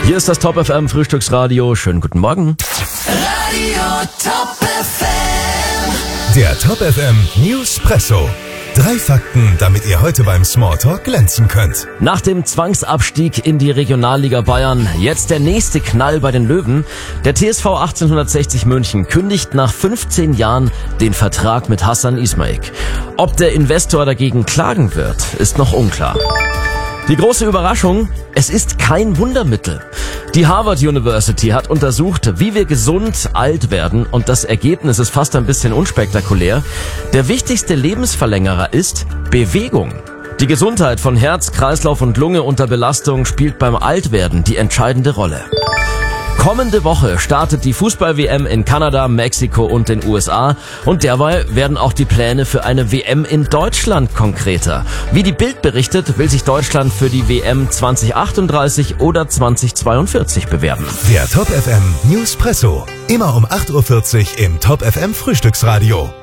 Hier ist das Top FM Frühstücksradio. Schönen guten Morgen. Radio Top FM. Der Top FM Newspresso. 3 Fakten, damit ihr heute beim Smalltalk glänzen könnt. Nach dem Zwangsabstieg in die Regionalliga Bayern jetzt der nächste Knall bei den Löwen. Der TSV 1860 München kündigt nach 15 Jahren den Vertrag mit Hassan Ismail. Ob der Investor dagegen klagen wird, ist noch unklar. Die große Überraschung, es ist kein Wundermittel. Die Harvard University hat untersucht, wie wir gesund alt werden, und das Ergebnis ist fast ein bisschen unspektakulär. Der wichtigste Lebensverlängerer ist Bewegung. Die Gesundheit von Herz, Kreislauf und Lunge unter Belastung spielt beim Altwerden die entscheidende Rolle. Kommende Woche startet die Fußball-WM in Kanada, Mexiko und den USA. Und derweil werden auch die Pläne für eine WM in Deutschland konkreter. Wie die Bild berichtet, will sich Deutschland für die WM 2038 oder 2042 bewerben. Der Top FM Newspresso. Immer um 8.40 Uhr im Top FM Frühstücksradio.